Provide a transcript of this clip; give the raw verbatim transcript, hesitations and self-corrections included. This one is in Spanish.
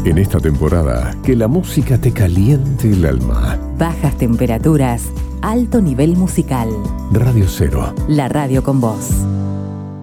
En esta temporada, que la música te caliente el alma. Bajas temperaturas, alto nivel musical. Radio Cero. La radio con vos.